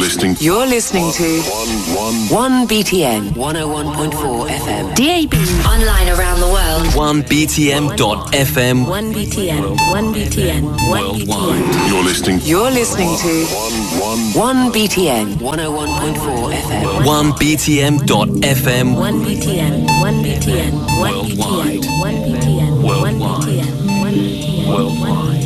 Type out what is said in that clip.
You're listening to 1BTN 101.4 FM. DAB. Online around the world. 1BTN.FM. 1BTN. 1BTN. Worldwide. You're listening to 1BTN 101.4 FM. 1BTN.FM. 1BTN. 1BTN. 1BTN. 1BTN. 1BTN. 1BTN. Worldwide.